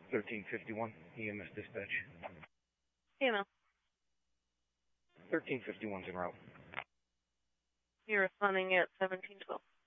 1351, EMS dispatch. EML. 1351's en route. You're responding at 1712.